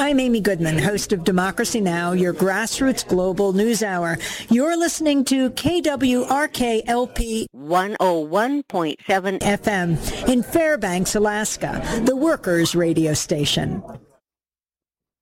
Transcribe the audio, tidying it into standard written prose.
I'm Amy Goodman, host of Democracy Now!, your grassroots global news hour. You're listening to KWRK-LP 101.7 FM in Fairbanks, Alaska, the workers' radio station.